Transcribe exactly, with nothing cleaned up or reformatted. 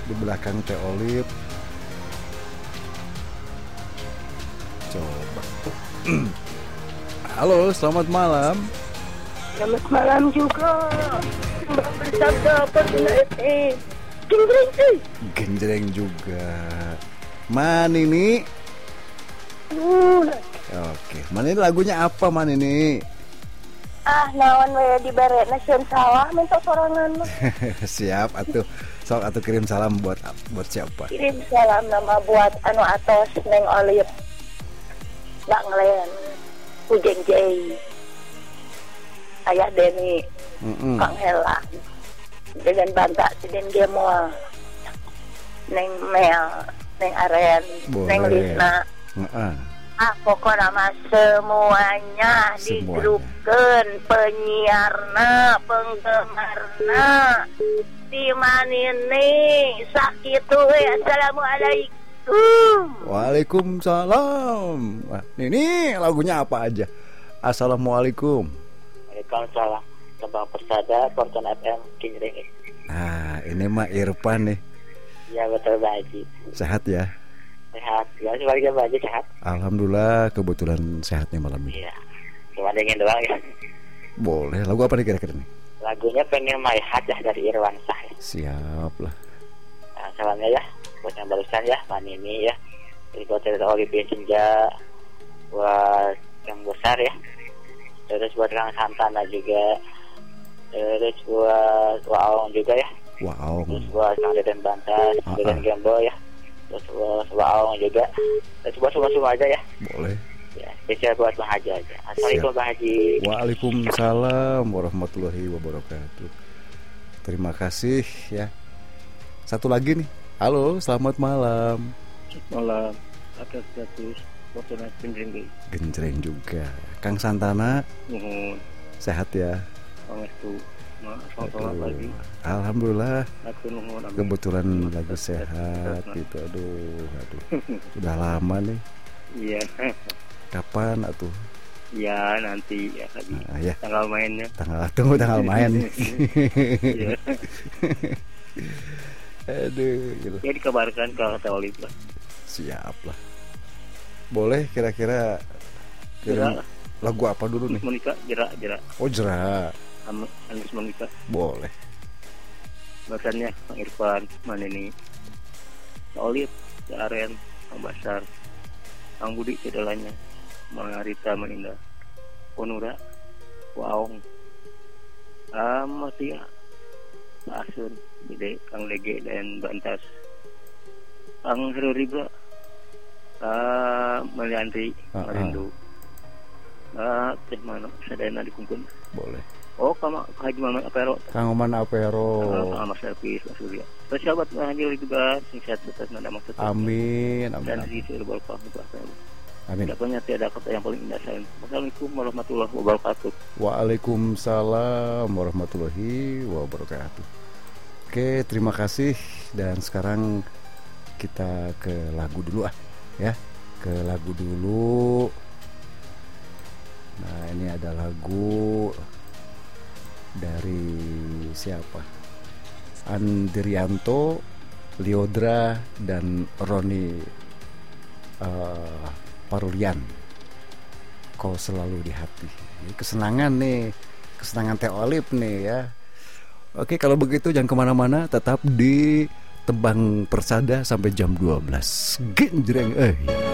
di belakang Teh Olip. Coba. Halo, selamat malam. Selamat malam juga. Mbak bersabda Fortuna F M. Genjreng sih. Genjreng juga. Man ini. Uh. Oke, Man ini lagunya apa Man ini? Ah, naon we di bare nasion sawah minta sorangan mah. Siap atuh. Sok atuh kirim salam buat buat siapa? Kirim salam nama buat anu atos Neng Olip. Bang Len. Ujeng Jay. Ayah Deni. Mm-mm. Kang Hela. Dengan Banta Den Gemol. Neng Mel, Neng Aren, Boleh. Neng Lisna. Heeh. Ah, pokoknya mah semuanya digrupkeun penyiarna, penggemarna. Di manini sakitu we. Assalamualaikum. Waalaikumsalam. Wah, ini lagunya apa aja? Assalamualaikum. Waalaikumsalam. Tembang Persada Fortuna F M Genjreng. Nah, ini mah Irfan nih. Ya betul Pak Haji. Sehat ya? Sehat. Ya sebagai Pak Haji sehat. Alhamdulillah, kebetulan sehat nih malam ini. Iya. Cuma dingin doang ya. Boleh. Lagu apa nih kira-kira nih? Lagunya Pengen My Heart ya dari Irwan Shah. Ya. Siap lah. Nah, salamnya ya buat yang barusan ya, Manini ya. Jadi buat cerita Olivier Senja, buat yang besar ya. Terus buat Kang Santana juga. Terus buat Waong juga ya. Wow. Terus buat Kang Deden Bantas, Ah, Deden ah. Gembo ya. Terus buat Waong juga. Terus buat semua-semua aja ya. Boleh. Ya, spesial buat Bang Haji aja. Assalamualaikum Bang Haji. Waalaikumsalam warahmatullahi wabarakatuh. Terima kasih ya. Satu lagi nih. Halo, selamat malam. Malam. Atas status Fortuna Genjreng. Genjreng juga. Kang Santana Nuhun. sehat ya? Pangestu. Nah, selamat Aduh, pagi. Alhamdulillah. Aku nuhun. amin. Kebetulan lagi sehat gitu. Aduh, aduh. Udah lama nih. Iya. Kapan atuh? Iya, nanti ya tadi. Nah, ya. Tanggal mainnya. Tanggal tunggu tanggal main. Iya. Aduh, gitu. Ya dikabarkan ke Teh Olip lah. Siap lah. Boleh kira-kira kirim Jera. lagu apa dulu nih? Monika, jera, jera. Oh, Jera. Am- Anis Monika. Boleh. Bahasannya Kang Irfan, Manini, Teh Olip, Teh Aren, Kang Basar, Kang Budi, Cedalanya, Mang Arita, Maninda, Ponura, Waong, Amatia, Pak Asun, Bide, Kang Lege, dan Bantas, Kang Heru Riba, Kang Maliandri, Ah, ah. Marindu, Kang Teh Mano, Sadayana dikumpul. Boleh. Oh, Kang Haji Maman Apero, Kang Oman Apero. Kang Mas Elvis, Mas Surya. Terus sahabat Kang Haji juga, sing sehat betas nada maksud. Amin, amin, Dan amin. di sini berkah juga. Amin. Pokoknya tiada kata yang paling indah sayang. Assalamualaikum warahmatullahi wabarakatuh. Waalaikumsalam warahmatullahi wabarakatuh. Oke, terima kasih. Dan sekarang kita ke lagu dulu ah, ya. Ke lagu dulu. Nah, ini ada lagu dari siapa? Andrianto, Liodra, dan Roni uh, Parulian. Kau selalu di hati. Ini kesenangan nih, kesenangan Teh Olip nih ya. Oke, kalau begitu jangan kemana-mana, tetap di Tembang Persada sampai jam dua belas. Genjreng eh.